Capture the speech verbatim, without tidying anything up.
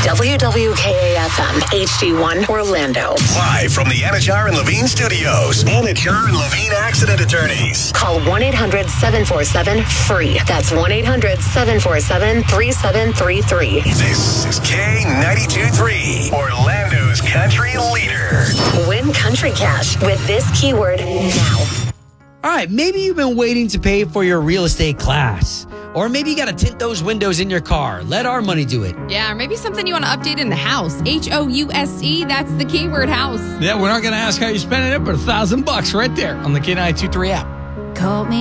W W K A F M, H D one, Orlando. Live from the Anajar and Levine Studios. Anajar and Levine Accident Attorneys. Call one eight hundred seven four seven FREE. That's one eight hundred seven four seven three seven three three. This is K ninety-two point three, Orlando's country leader. Win Country Cash with this keyword now. All right, maybe you've been waiting to pay for your real estate class. Or maybe you got to tint those windows in your car. Let our money do it. Yeah, or maybe something you want to update in the house. H O U S E, that's the keyword house. Yeah, we're not going to ask how you're spending it, but a thousand bucks right there on the K ninety-two point three app. Call me.